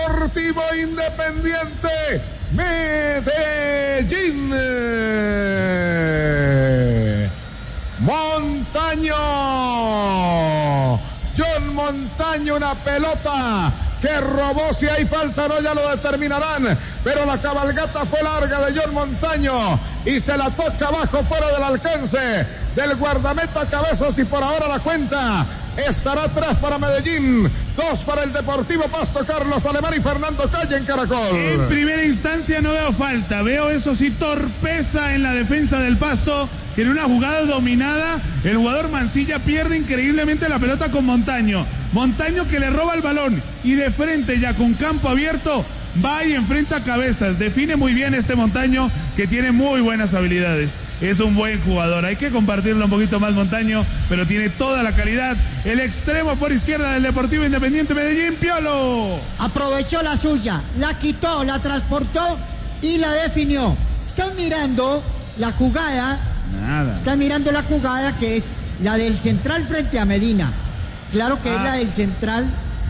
Deportivo Independiente Medellín. Montaño. John Montaño, una pelota que robó. Si hay falta no, ya lo determinarán, pero la cabalgata fue larga de John Montaño y se la toca abajo, fuera del alcance del guardameta Cabezas, y por ahora la cuenta estará 3 para Medellín, 2 para el Deportivo Pasto. Carlos Alemán y Fernando Calle en Caracol. En primera instancia no veo falta, veo eso sí torpeza en la defensa del Pasto, que en una jugada dominada el jugador Mancilla pierde increíblemente la pelota con Montaño que le roba el balón y de frente, ya con campo abierto, va y enfrenta a Cabezas. Define muy bien este Montaño, que tiene muy buenas habilidades. Es un buen jugador, hay que compartirlo un poquito más Montaño, pero tiene toda la calidad. El extremo por izquierda del Deportivo Independiente Medellín, Piolo. Aprovechó la suya, la quitó, la transportó y la definió. Están mirando la jugada. Nada. Están mirando la jugada que es la del central frente a Medina. Claro que es la del central.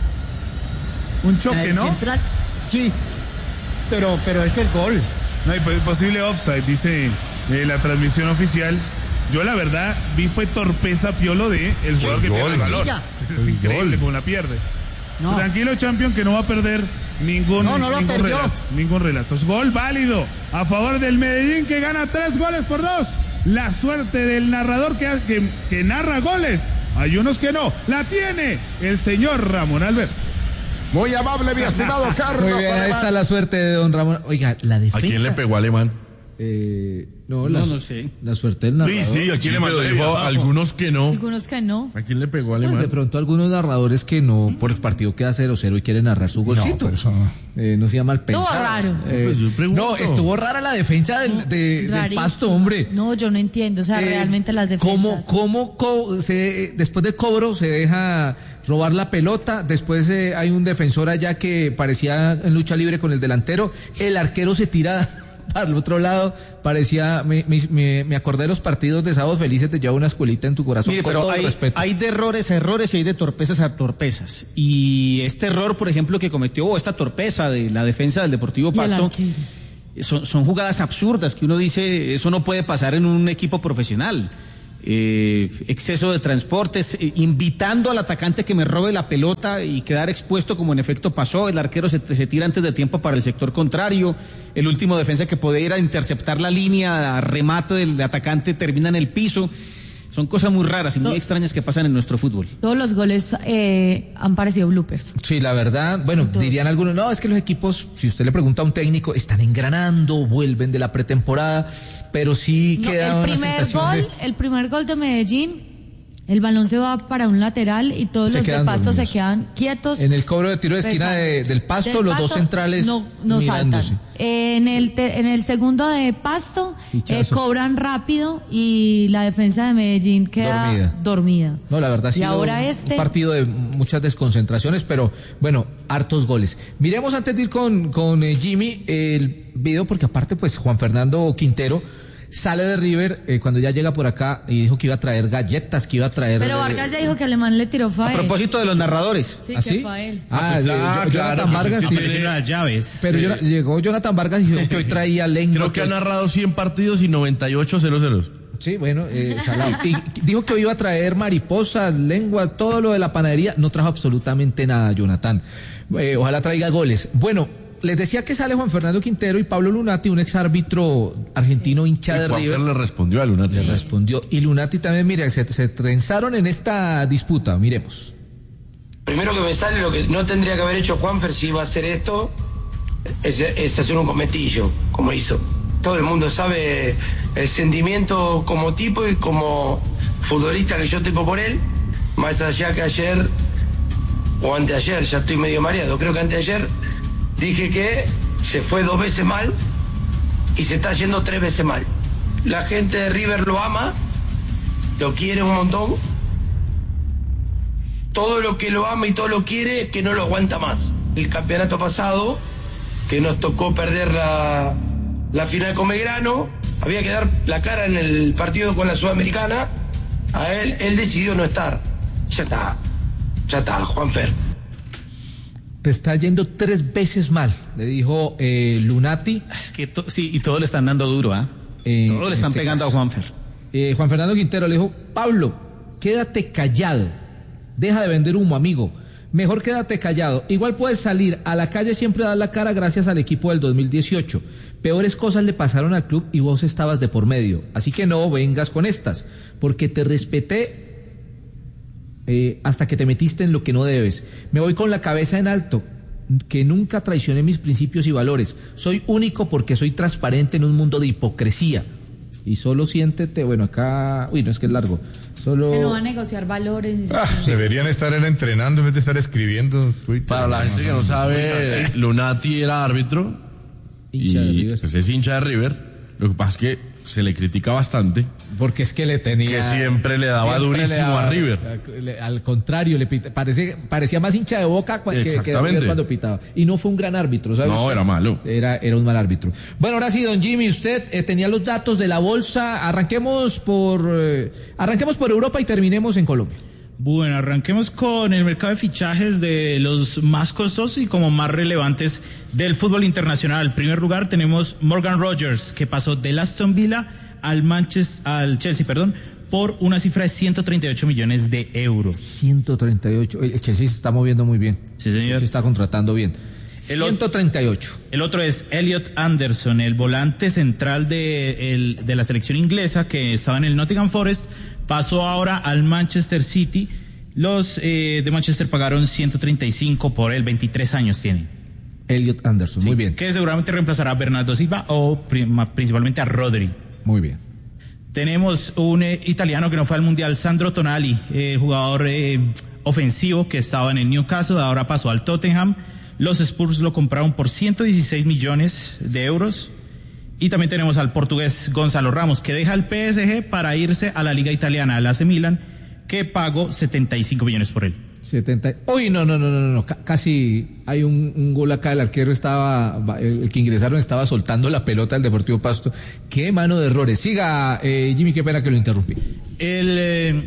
Un choque, ¿no? Central, sí, pero eso es gol. No hay posible offside, dice la transmisión oficial. Yo la verdad vi fue torpeza, Piolo, de el jugador que pierde el balón. Es increíble cómo la pierde. No. Tranquilo, Champion, que no va a perder ningún relato. Es gol válido a favor del Medellín, que gana 3-2. La suerte del narrador que narra goles. Hay unos que no. La tiene el señor Ramón Alberto. Muy amable, mi estimado Carlos. Muy bien, ahí está la suerte de don Ramón. Oiga, la defensa. ¿A quién le pegó Alemán? No sé. La suerte del narrador. Sí, ¿a quién le mandó? Algunos que no. ¿A quién le pegó Alemán? Pues de pronto algunos narradores que no, por el partido queda 0-0 y quieren narrar su golcito. No sea mal pensado. Estuvo raro. No, estuvo rara la defensa del Pasto, hombre. No, yo no entiendo, o sea, realmente las defensas. ¿Cómo después del cobro se deja robar la pelota? Después hay un defensor allá que parecía en lucha libre con el delantero. El arquero se tira para el otro lado, parecía, me acordé de los partidos de Sábados Felices, te lleva una escuelita en tu corazón. Mire, pero hay de errores a errores y hay de torpezas a torpezas. Y este error, por ejemplo, que cometió, esta torpeza de la defensa del Deportivo Pasto, son jugadas absurdas que uno dice, eso no puede pasar en un equipo profesional. Exceso de transportes, invitando al atacante que me robe la pelota y quedar expuesto, como en efecto pasó. El arquero se tira antes de tiempo para el sector contrario. El último defensa que puede ir a interceptar la línea a remate del atacante termina en el piso. Son cosas muy raras y muy extrañas que pasan en nuestro fútbol. Todos los goles han parecido bloopers. Sí, la verdad, bueno, dirían algunos, no, es que los equipos, si usted le pregunta a un técnico, están engranando, vuelven de la pretemporada, pero sí queda una sensación el primer gol de Medellín, el balón se va para un lateral y todos los de Pasto se quedan quietos. En el cobro de tiro de esquina del Pasto, los dos centrales no saltan. En el segundo de Pasto cobran rápido y la defensa de Medellín queda dormida. No, la verdad sí. Y ahora un partido de muchas desconcentraciones, pero bueno, hartos goles. Miremos antes de ir con Jimmy el video, porque aparte pues Juan Fernando Quintero sale de River cuando ya llega por acá y dijo que iba a traer galletas, que iba a traer... Pero Vargas ya dijo que Alemán le tiró fael. A propósito de los narradores. Sí, que fue él. Jonathan Vargas. Las llaves. Pero llegó Jonathan Vargas y dijo que hoy traía lengua. Creo que ha narrado 100 partidos y 98 0-0. Sí, bueno, salado. Y dijo que hoy iba a traer mariposas, lengua, todo lo de la panadería. No trajo absolutamente nada, Jonathan. Ojalá traiga goles. Bueno, les decía que sale Juan Fernando Quintero y Pablo Lunati, un exárbitro argentino hincha de River. Le respondió a Lunati. Le respondió. Y Lunati también, mira, se trenzaron en esta disputa. Miremos. Primero que me sale lo que no tendría que haber hecho Juanfer si iba a hacer esto, es hacer un cometillo, como hizo. Todo el mundo sabe el sentimiento como tipo y como futbolista que yo tengo por él, más allá que ayer o anteayer, ya estoy medio mareado, creo que anteayer dije que se fue 2 veces mal y se está yendo 3 veces mal. La gente de River lo ama, lo quiere un montón. Todo lo que lo ama y todo lo quiere, que no lo aguanta más. El campeonato pasado, que nos tocó perder la final con Belgrano, había que dar la cara en el partido con la Sudamericana. A él decidió no estar. Ya está, Juanfer. Te está yendo 3 veces mal, le dijo Lunati. Es que sí, y todos le están dando duro, ¿ah? Todos le están pegando a Juanfer. Juan Fernando Quintero le dijo, Pablo, quédate callado, deja de vender humo, amigo. Mejor quédate callado. Igual puedes salir a la calle siempre a dar la cara gracias al equipo del 2018. Peores cosas le pasaron al club y vos estabas de por medio. Así que no vengas con estas, porque te respeté hasta que te metiste en lo que no debes. Me voy con la cabeza en alto, que nunca traicioné mis principios y valores. Soy único porque soy transparente en un mundo de hipocresía. Y solo siéntete, bueno, acá... Uy, no, es que es largo. Solo... Que no va a negociar valores. Deberían estar entrenando en vez de estar escribiendo Twitter. Para la gente que no sabe, Lunati era árbitro y pues es hincha de River. Lo que pasa es que se le critica bastante. Porque es que le tenía... Que siempre le daba durísimo a River. Al contrario, parecía más hincha de Boca que cuando pitaba. Y no fue un gran árbitro, ¿sabes? No, era malo. Era un mal árbitro. Bueno, ahora sí, don Jimmy, usted tenía los datos de la bolsa. Arranquemos por Europa y terminemos en Colombia. Bueno, arranquemos con el mercado de fichajes de los más costosos y como más relevantes del fútbol internacional. En primer lugar tenemos Morgan Rogers, que pasó del Aston Villa al Chelsea, por una cifra de 138 millones de euros. 138. El Chelsea se está moviendo muy bien. Sí, señor. Se está contratando bien. 138. El otro es Elliot Anderson, el volante central de la selección inglesa que estaba en el Nottingham Forest. Pasó ahora al Manchester City. Los de Manchester pagaron 135 por él, 23 años tiene. Elliot Anderson, sí, muy bien. Que seguramente reemplazará a Bernardo Silva o principalmente a Rodri. Muy bien. Tenemos un italiano que no fue al Mundial, Sandro Tonali, jugador ofensivo que estaba en el Newcastle, ahora pasó al Tottenham. Los Spurs lo compraron por 116 millones de euros. Y también tenemos al portugués Gonzalo Ramos, que deja el PSG para irse a la Liga Italiana, al AC Milan, que pagó 75 millones por él. 70. Uy, no. Casi hay un gol acá. El arquero el que ingresaron estaba soltando la pelota al Deportivo Pasto. Qué mano de errores. Siga, Jimmy, qué pena que lo interrumpí. El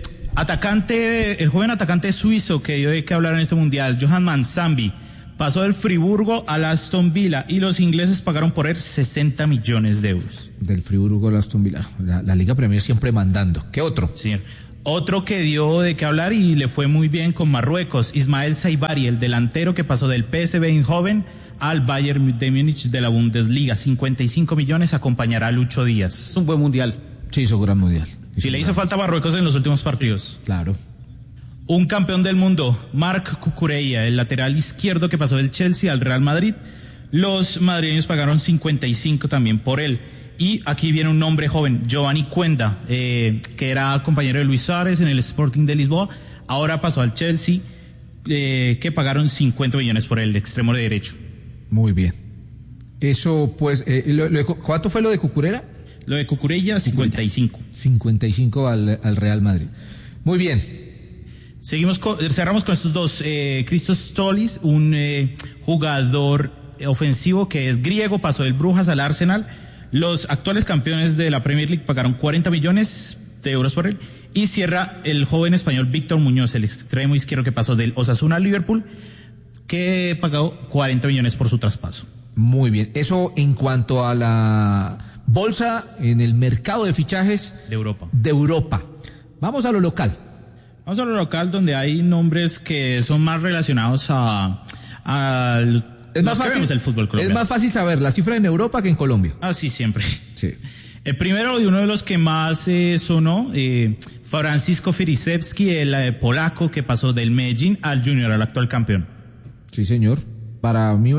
joven atacante suizo que dio de qué hablar en este mundial, Johan Mansambi, pasó del Friburgo al Aston Villa y los ingleses pagaron por él 60 millones de euros. Del Friburgo al Aston Villa. La Liga Premier siempre mandando. ¿Qué otro? Sí. Otro que dio de qué hablar y le fue muy bien con Marruecos, Ismael Saibari, el delantero que pasó del PSV Eindhoven al Bayern de Múnich de la Bundesliga. 55 millones, acompañará a Lucho Díaz. Es un buen mundial. Sí, hizo un gran mundial. Sí, le hizo falta a Marruecos en los últimos partidos. Claro. Un campeón del mundo, Marc Cucurella, el lateral izquierdo que pasó del Chelsea al Real Madrid. Los madrileños pagaron 55 también por él. Y aquí viene un nombre joven, Giovanni Cuenda, que era compañero de Luis Suárez en el Sporting de Lisboa. Ahora pasó al Chelsea, que pagaron 50 millones por él, de extremo de derecho. Muy bien. Eso, pues, ¿cuánto fue lo de Cucurella? Lo de Cucurella, 55. 55 al Real Madrid. Muy bien. Cerramos con estos dos. Christos Stolis, un jugador ofensivo que es griego, pasó del Brujas al Arsenal. Los actuales campeones de la Premier League pagaron 40 millones de euros por él. Y cierra el joven español Víctor Muñoz, el extremo izquierdo que pasó del Osasuna al Liverpool, que pagó 40 millones por su traspaso. Muy bien. Eso en cuanto a la bolsa en el mercado de fichajes de Europa. Vamos a lo local. Vamos a lo local, donde hay nombres que son más relacionados es más fácil el fútbol colombiano. Es más fácil saber la cifra en Europa que en Colombia. Ah, sí, siempre. Sí. El primero y uno de los que más sonó, Francisco Firisevski, el polaco que pasó del Medellín al Junior, al actual campeón. Sí, señor. Para mí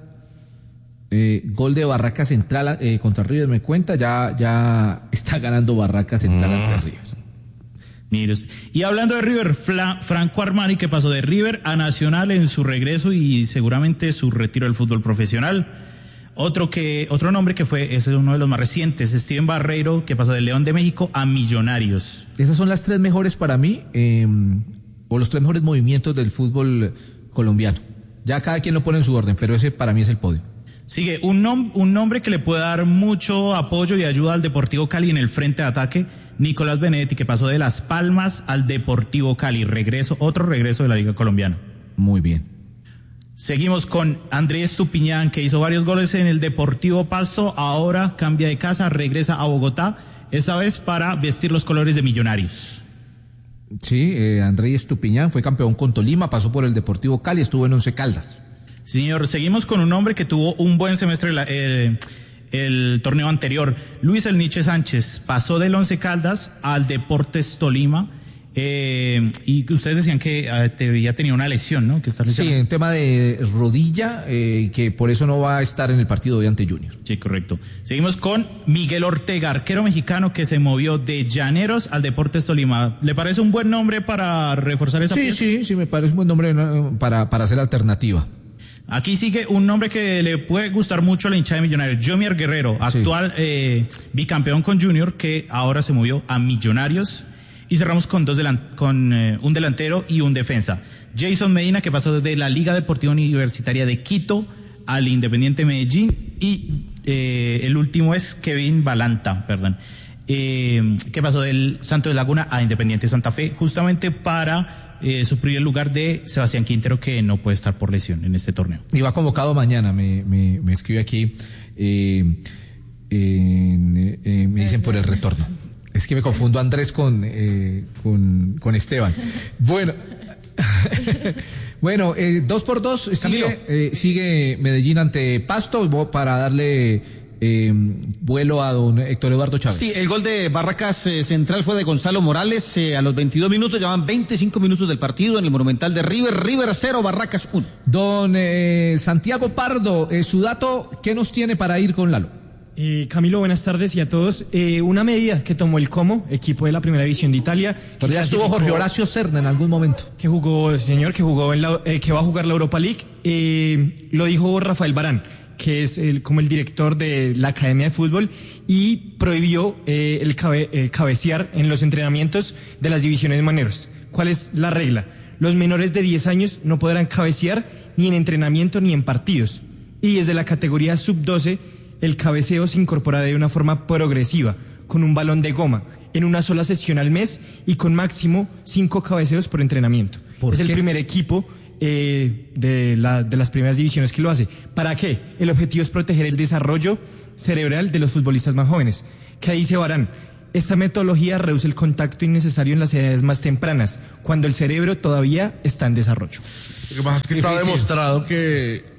gol de Barraca Central contra River, me cuenta, ya está ganando Barraca Central ante River. Mire, y hablando de River, Franco Armani, que pasó de River a Nacional en su regreso y seguramente su retiro del fútbol profesional. Otro nombre que es uno de los más recientes, Steven Barreiro, que pasó de León de México a Millonarios. Esas son las 3 mejores para mí, o los 3 mejores movimientos del fútbol colombiano. Ya cada quien lo pone en su orden, pero ese para mí es el podio. Sigue un nombre que le puede dar mucho apoyo y ayuda al Deportivo Cali en el frente de ataque, Nicolás Benedetti, que pasó de Las Palmas al Deportivo Cali. Otro regreso de la Liga Colombiana. Muy bien. Seguimos con Andrés Estupiñán, que hizo varios goles en el Deportivo Pasto, ahora cambia de casa, regresa a Bogotá, esta vez para vestir los colores de Millonarios. Sí, Andrés Estupiñán fue campeón con Tolima, pasó por el Deportivo Cali, estuvo en Once Caldas. Señor, seguimos con un hombre que tuvo un buen semestre el torneo anterior. Luis El Niche Sánchez pasó del Once Caldas al Deportes Tolima. Y ustedes decían que ya tenía una lesión, ¿no? Que está lesionado. Sí, un tema de rodilla, que por eso no va a estar en el partido de ante Junior. Sí, correcto. Seguimos con Miguel Ortega, arquero mexicano que se movió de Llaneros al Deportes Tolima. ¿Le parece un buen nombre para reforzar esa pieza? Sí, me parece un buen nombre para hacer alternativa. Aquí sigue un nombre que le puede gustar mucho a la hinchada de Millonarios, Jomier Guerrero, actual bicampeón con Junior, que ahora se movió a Millonarios. Y cerramos con un delantero y un defensa. Jason Medina, que pasó de la Liga Deportiva Universitaria de Quito al Independiente Medellín. Y el último es Kevin Balanta, que pasó del Santos de Laguna a Independiente Santa Fe, justamente para suplir el lugar de Sebastián Quintero, que no puede estar por lesión en este torneo. Y va convocado mañana, me escribe aquí, me dicen por el retorno. Es que me confundo Andrés con Esteban. Bueno, 2-2 sigue Medellín ante Pasto para darle vuelo a don Héctor Eduardo Chávez. Sí, el gol de Barracas Central fue de Gonzalo Morales a los 22 minutos, llevan 25 minutos del partido en el Monumental de River 0, Barracas 1. Don Santiago Pardo, su dato, ¿qué nos tiene para ir con Lalo? Camilo, buenas tardes y a todos. Una medida que tomó el Como, equipo de la Primera División de Italia. Pero ya estuvo Jorge Horacio Serna en algún momento. Que va a jugar la Europa League. Lo dijo Rafael Barán, que es como el director de la Academia de Fútbol, y prohibió el cabecear en los entrenamientos de las divisiones menores. ¿Cuál es la regla? Los menores de 10 años no podrán cabecear ni en entrenamiento ni en partidos. Y desde la categoría sub-12, el cabeceo se incorpora de una forma progresiva, con un balón de goma, en una sola sesión al mes y con máximo 5 cabeceos por entrenamiento. Es el primer equipo de las primeras divisiones que lo hace. ¿Para qué? El objetivo es proteger el desarrollo cerebral de los futbolistas más jóvenes. ¿Qué dice Barán? Esta metodología reduce el contacto innecesario en las edades más tempranas, cuando el cerebro todavía está en desarrollo. Lo que pasa es que está demostrado que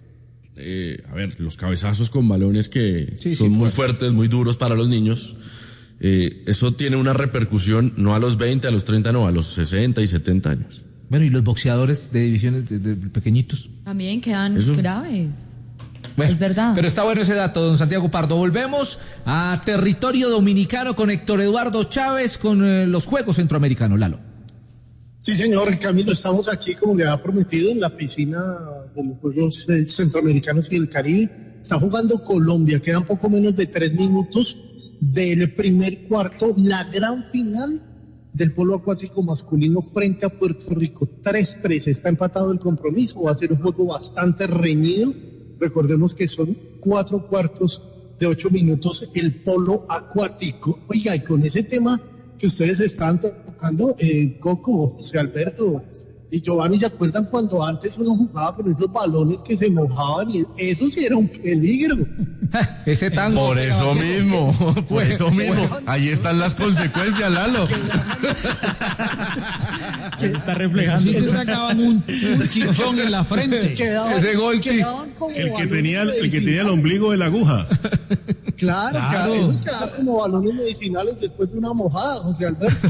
los cabezazos con balones que son muy fuertes, muy duros para los niños, eso tiene una repercusión no a los 20, a los 30, no, a los 60 y 70 años. Bueno, ¿y los boxeadores de divisiones de pequeñitos? También quedan grave. Bueno, es verdad. Pero está bueno ese dato, don Santiago Pardo. Volvemos a territorio dominicano con Héctor Eduardo Chávez, con los Juegos Centroamericanos. Lalo. Sí, señor Camilo, estamos aquí, como le había prometido, en la piscina de los Juegos Centroamericanos y del Caribe. Está jugando Colombia, quedan poco menos de 3 minutos del primer cuarto, la gran final del polo acuático masculino frente a Puerto Rico. 3-3, está empatado el compromiso, va a ser un juego bastante reñido. Recordemos que son 4 cuartos de 8 minutos el polo acuático. Oiga, y con ese tema que ustedes están tocando, Coco, José Alberto y Giovanni, ¿se acuerdan cuando antes uno jugaba con esos balones que se mojaban? Y eso sí era un peligro. Ese tango. Por eso mismo. Ahí están las consecuencias, Lalo. Que se está reflejando. Sí, te sacaban un chichón en la frente. Ese gol el que tenía el ombligo de la aguja. Claro. Esos quedaban como balones medicinales después de una mojada, José Alberto.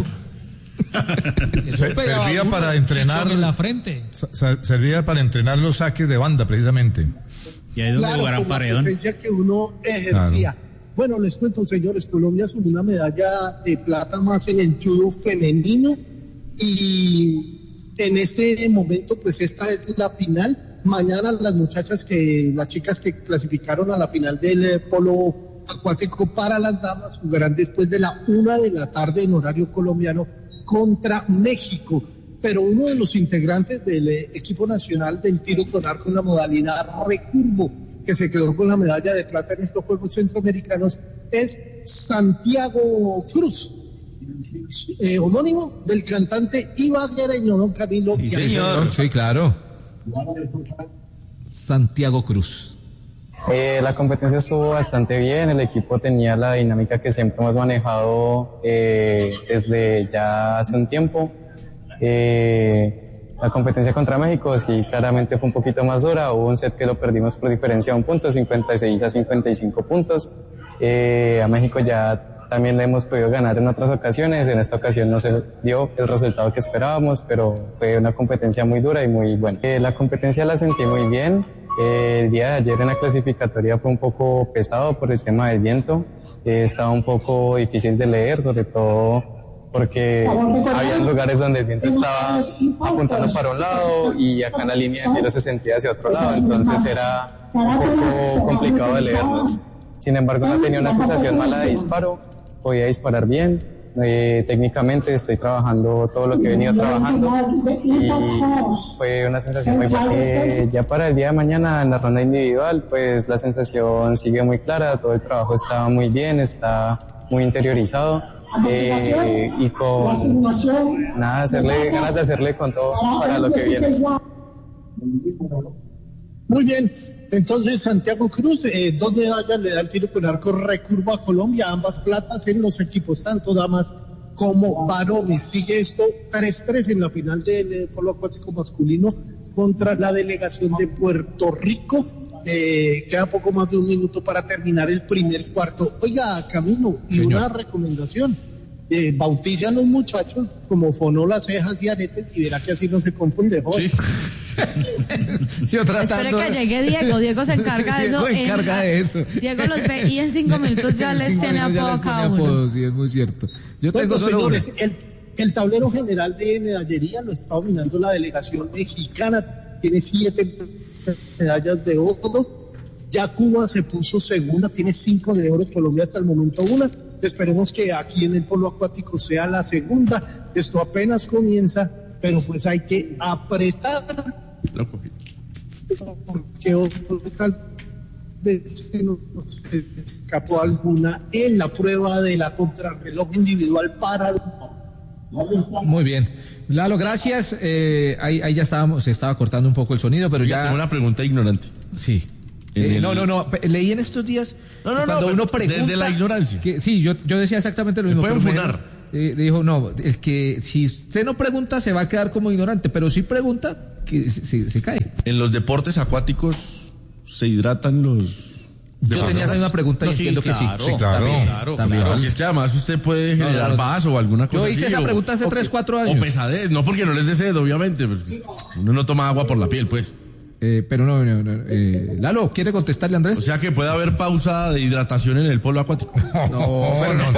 Servía para entrenar en la frente. Servía para entrenar los saques de banda, precisamente. Y ahí es donde jugaron paredón. La potencia que uno ejercía. Claro. Bueno, les cuento, señores, Colombia sumó una medalla de plata más en el judo femenino, y en este momento, pues esta es la final. Mañana las chicas que clasificaron a la final del polo acuático para las damas jugarán después de la 1 de la tarde en horario colombiano contra México. Pero uno de los integrantes del equipo nacional del tiro con arco en la modalidad recurvo, que se quedó con la medalla de plata en estos Juegos Centroamericanos, es Santiago Cruz, homónimo del cantante ibaguereño, ¿no, Camilo? Sí, señor. Sí, claro. Santiago Cruz. La competencia estuvo bastante bien, el equipo tenía la dinámica que siempre hemos manejado desde ya hace un tiempo. La competencia contra México sí claramente fue un poquito más dura, hubo un set que lo perdimos por diferencia de un punto, 56-55 puntos. A México ya también le hemos podido ganar en otras ocasiones, en esta ocasión no se dio el resultado que esperábamos, pero fue una competencia muy dura y muy buena. La competencia la sentí muy bien. El día de ayer en la clasificatoria fue un poco pesado por el tema del viento, estaba un poco difícil de leer, sobre todo porque había lugares donde el viento estaba apuntando para un lado y acá en la línea de tiro se sentía hacia otro lado, entonces era un poco complicado de leerlos. Sin embargo, no tenía una sensación mala de disparo, podía disparar bien. Técnicamente estoy trabajando todo lo que he venido trabajando y fue una sensación muy buena. Ya para el día de mañana en la ronda individual, pues la sensación sigue muy clara, todo el trabajo está muy bien, está muy interiorizado y con ganas de hacerle con todo para lo que viene. Muy bien. Entonces, Santiago Cruz, 2 medallas le da el tiro con arco recurvo a Colombia, ambas platas en los equipos, tanto damas como varones. Sigue esto 3-3 en la final del polo acuático masculino contra la delegación de Puerto Rico. Queda poco más de un minuto para terminar el primer cuarto. Oiga, Camilo, y señor, una recomendación. Bautice a los muchachos como fonolas, cejas y aretes y verá que así no se confunde. Joder. Sí. Espere que llegue Diego se encarga de eso. Diego los ve y en 5 minutos ya les tiene apodo cada uno. Sí, es muy cierto. Yo tengo solo señores, el tablero general de medallería lo está dominando la delegación mexicana, tiene 7 medallas de oro. Ya Cuba se puso segunda, tiene 5 de oro, Colombia hasta el momento 1. Esperemos que aquí en el polo acuático sea la segunda. Esto apenas comienza, pero pues hay que apretar. Porque tal vez se nos escapó alguna en la prueba de la contrarreloj individual para... Muy bien. Lalo, gracias. Ahí ya se estaba cortando un poco el sonido, pero ya... Tengo una pregunta ignorante. Sí. No. Leí en estos días cuando uno pregunta desde la ignorancia. Sí, yo decía exactamente lo mismo. Pueden fundar. Dijo, no, el que si usted no pregunta se va a quedar como ignorante, pero si pregunta, que se cae. En los deportes acuáticos se hidratan los... Yo tenía esa misma pregunta y entiendo que sí. Sí, claro. Porque es que además usted puede generar vaso o alguna cosa. Yo hice esa pregunta hace 3-4 años. O pesadez, no porque no les dé sed, obviamente. Pues, uno no toma agua por la piel, pues. Pero no. Lalo, ¿quiere contestarle, Andrés? O sea que puede haber pausa de hidratación en el polo acuático. No.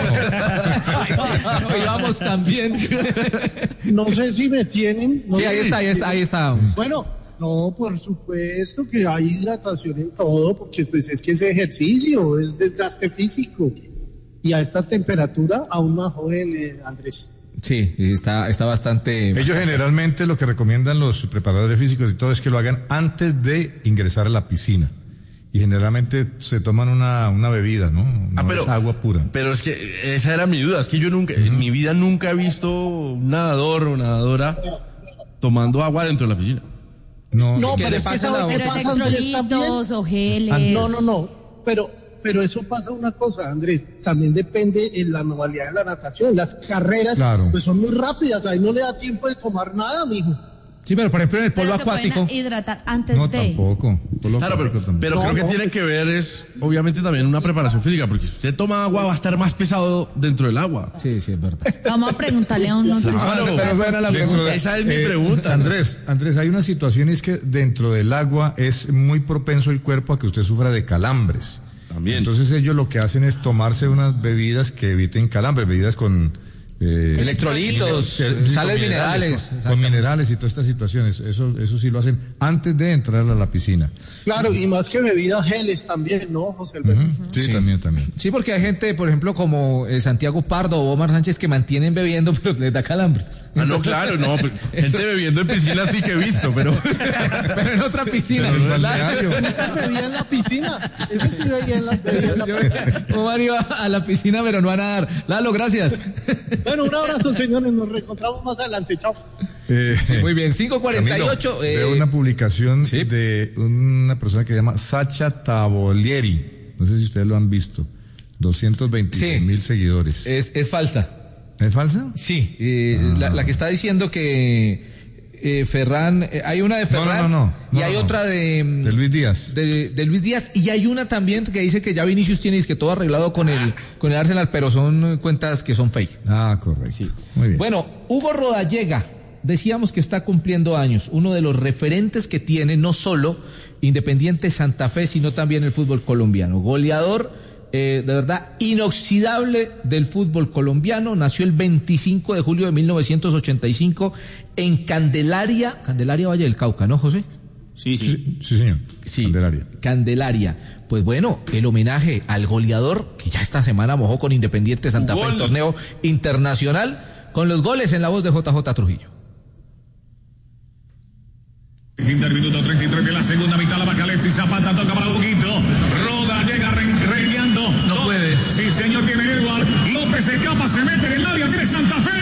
Vamos también. No sé si me tienen. Sí, ahí está. Bueno, no, por supuesto que hay hidratación en todo, porque pues es que ese ejercicio es desgaste físico. Y a esta temperatura aún más joven, Andrés. Sí, está bastante... Ellos generalmente lo que recomiendan los preparadores físicos y todo es que lo hagan antes de ingresar a la piscina. Y generalmente se toman una bebida, ¿no? Pero es agua pura. Pero es que esa era mi duda, es que yo nunca, en mi vida nunca he visto un nadador o nadadora tomando agua dentro de la piscina. No, pero es que ¿sabe qué pasa, Andrés, también? O geles. No, pero eso pasa una cosa, Andrés, también depende en la modalidad de la natación. Las carreras pues son muy rápidas, ahí no le da tiempo de tomar nada, mijo. Sí, pero por ejemplo en el polo acuático. Se pueden hidratar antes no, tampoco. Claro, pero creo que tiene que ver es obviamente también una preparación física, porque si usted toma agua va a estar más pesado dentro del agua. Sí, es verdad. Vamos a preguntarle a un nutricionista. Pero bueno, la pregunta. Esa es mi pregunta. Andrés, hay una situación, es que dentro del agua es muy propenso el cuerpo a que usted sufra de calambres. También. Entonces ellos lo que hacen es tomarse unas bebidas que eviten calambres, bebidas con electrolitos, sales minerales. Con minerales y todas estas situaciones. Eso sí lo hacen antes de entrar a la piscina. Claro, y más que bebidas geles también, ¿no, José Alberto? Sí, también. Sí, porque hay gente, por ejemplo, como Santiago Pardo o Omar Sánchez, que mantienen bebiendo, pero les da calambre. No, claro, gente bebiendo en piscina sí que he visto, pero otra piscina. Nunca bebía en la piscina. Eso sí veía en la piscina. Omar iba a la piscina, pero no a nadar. Lalo, gracias. Bueno, un abrazo, señores. Nos reencontramos más adelante. Chao. Sí, muy bien, 5:48. Veo una publicación de una persona que se llama Sacha Tavolieri. No sé si ustedes lo han visto. 226,000 seguidores. Es falsa. ¿Es falsa? Sí. La que está diciendo que Ferran, hay una de Ferran y hay otra de Luis Díaz. De Luis Díaz, y hay una también que dice que ya Vinicius tiene que todo arreglado con el Arsenal, pero son cuentas que son fake. Correcto. Sí. Muy bien. Bueno, Hugo Rodallega, decíamos que está cumpliendo años, uno de los referentes que tiene no solo Independiente Santa Fe, sino también el fútbol colombiano. Goleador de verdad inoxidable del fútbol colombiano. Nació el 25 de julio de 1985 en Candelaria Valle del Cauca, ¿no, José? Sí, señor. Sí, Candelaria. Pues bueno, el homenaje al goleador que ya esta semana mojó con Independiente Santa Fe en torneo internacional, con los goles en la voz de JJ Trujillo. Minuto 33 de la segunda mitad, la baja Alexis Zapata, toca para un poquito, Roda llega rengueando, no puede, sí señor, tiene Edward, López escapa, se mete en el área, tiene Santa Fe,